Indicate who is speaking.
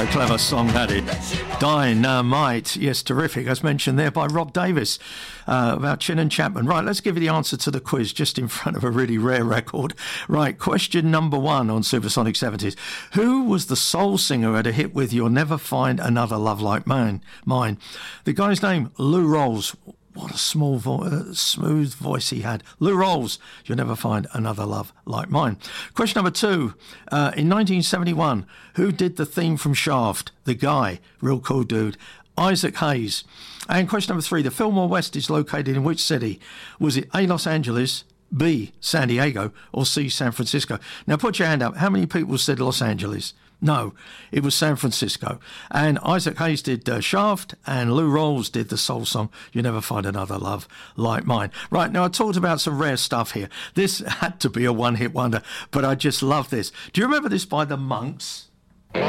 Speaker 1: a clever song, that is. Dynamite. Yes, terrific. As mentioned there by Rob Davis about Chin and Chapman. Right, let's give you the answer to the quiz just in front of a really rare record. Right, question number 1 on Supersonic 70s. Who was the soul singer who had a hit with You'll Never Find Another Love Like Mine? The guy's name, Lou Rawls. What a smooth voice he had. Lou Rawls, You'll Never Find Another Love Like Mine. Question number 2. In 1971, who did the theme from Shaft? The guy, real cool dude, Isaac Hayes. And question number 3. The Fillmore West is located in which city? Was it A, Los Angeles, B, San Diego, or C, San Francisco? Now put your hand up. How many people said Los Angeles? No, it was San Francisco. And Isaac Hayes did Shaft, and Lou Rawls did the soul song, You'll Never Find Another Love Like Mine. Right, now I talked about some rare stuff here. This had to be a one-hit wonder, but I just love this. Do you remember this by the Monks?